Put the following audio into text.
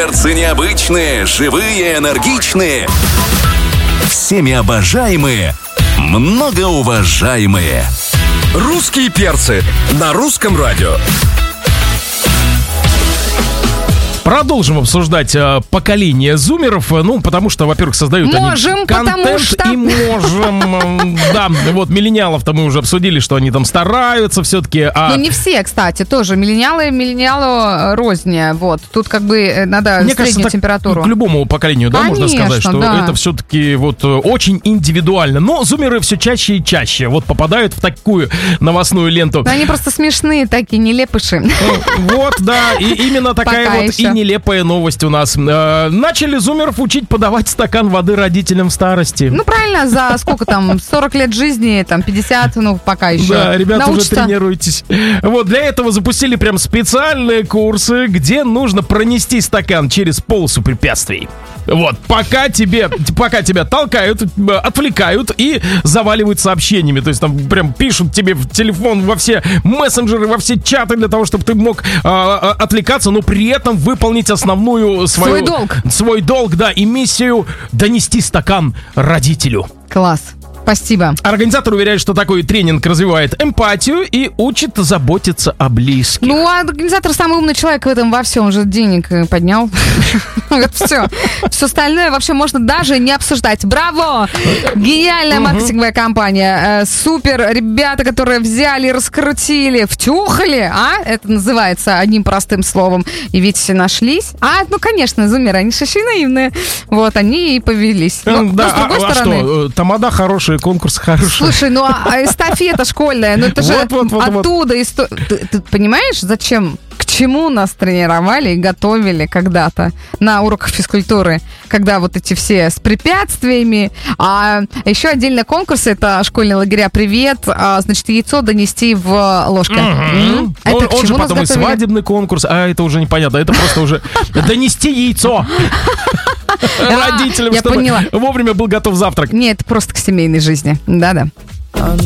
Перцы необычные, живые, энергичные. Всеми обожаемые, многоуважаемые. Русские перцы на русском радио. Продолжим обсуждать поколение зумеров, ну, потому что, во-первых, создают они контент и можем. Да, вот миллениалов-то мы уже обсудили, что они там стараются все-таки. Ну, не все, кстати, тоже. Миллениалу розня, вот. Тут как бы надо мне среднюю кажется, температуру. К любому поколению, да, конечно, можно сказать, что да. это все-таки вот очень индивидуально. Но зумеры все чаще и чаще вот попадают в такую новостную ленту. Да, они просто смешные такие, нелепыши. Вот, да, и именно такая Пока вот еще. и нелепая новость у нас. Начали зумеров учить подавать стакан воды родителям в старости. Ну, правильно, за сколько там, 40 лет жизни, там, 50, ну, пока еще. Да, ребята, научатся. уже тренируйтесь. Вот, для этого запустили прям специальные курсы, где нужно пронести стакан через полосу препятствий. Вот, пока тебя толкают, отвлекают и заваливают сообщениями. То есть там прям пишут тебе в телефон, во все мессенджеры, во все чаты для того, чтобы ты мог отвлекаться, но при этом выполнить основную свой долг, да, и миссию донести стакан родителю. Класс. Спасибо. Организатор уверяет, что такой тренинг развивает эмпатию и учит заботиться о близких. Ну, а организатор самый умный человек в этом во всем. Он же денег поднял. Все. Все остальное вообще можно даже не обсуждать. Браво! Гениальная маркетинговая компания. Супер. Ребята, которые взяли, раскрутили, втюхали, это называется одним простым словом. И ведь все нашлись. Ну, конечно, зумеры, они же еще и наивные. Вот, они и повелись. Но с другой стороны... что? Тамада хорошие, конкурс хороший. Слушай, ну эстафета школьная, ну это же оттуда. Ты понимаешь, зачем, к чему нас тренировали и готовили когда-то на уроках физкультуры, когда вот эти все с препятствиями. А еще отдельный конкурс — это школьные лагеря «Привет», значит, яйцо донести в ложке. Это Он же потом и свадебный конкурс, это уже непонятно, это просто уже донести яйцо родителям, чтобы вовремя был готов завтрак. Нет, это просто к семейной жизни. Да-да.